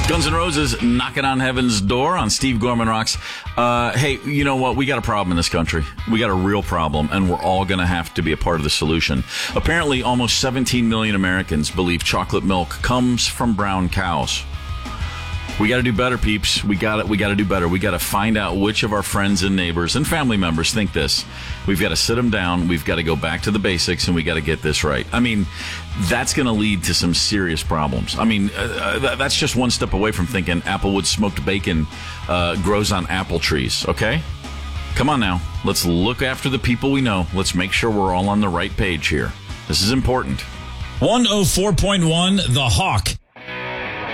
Guns N' Roses knocking on heaven's door on Steve Gorman Rocks. Hey, you know what? We got a problem in this country. We got a real problem, and we're all going to have to be a part of the solution. Apparently, almost 17 million Americans believe chocolate milk comes from brown cows. We got to do better, peeps. We got to do better. We got to find out which of our friends and neighbors and family members think this. We've got to sit them down. We've got to go back to the basics, and we got to get this right. I mean, that's going to lead to some serious problems. I mean, that's just one step away from thinking Applewood smoked bacon grows on apple trees, okay? Come on now. Let's look after the people we know. Let's make sure we're all on the right page here. This is important. 104.1 The Hawk.